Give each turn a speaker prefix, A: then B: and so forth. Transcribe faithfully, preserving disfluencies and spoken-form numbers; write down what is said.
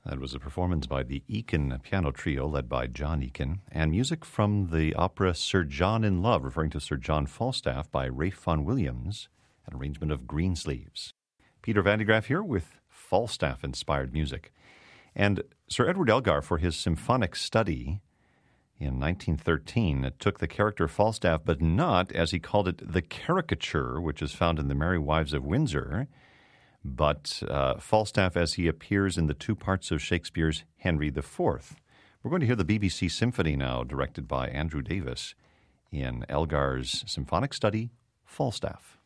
A: That was a performance by the Eakin Piano Trio, led by John Eakin, and music from the opera Sir John in Love, referring to Sir John Falstaff, by Ralph Vaughan Williams, an arrangement of Greensleeves. Peter Van de Graaff here with Falstaff-inspired music. And Sir Edward Elgar, for his symphonic study in nineteen thirteen, took the character Falstaff, but not, as he called it, the caricature, which is found in The Merry Wives of Windsor, but uh, Falstaff as he appears in the two parts of Shakespeare's Henry the Fourth. We're going to hear the B B C Symphony now, directed by Andrew Davis, in Elgar's symphonic study, Falstaff.